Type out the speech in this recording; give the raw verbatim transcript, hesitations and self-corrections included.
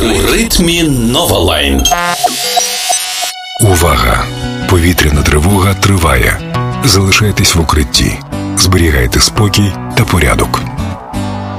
У ритмі Новалайн. Увага! Повітряна тривога триває. Залишайтесь в укритті. Зберігайте спокій та порядок.